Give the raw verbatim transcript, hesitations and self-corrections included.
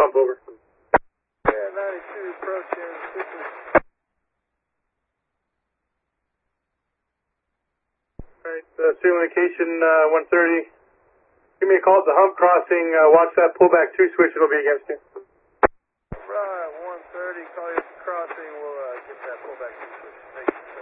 hump over. Yeah, ninety-two approaching. This is... Alright, uh, signal indication uh, one thirty. Give me a call at the hump crossing. Uh, watch that pullback two switch. It'll be against you. Right, one thirty. Call you at the crossing. We'll uh, get that pullback two switch.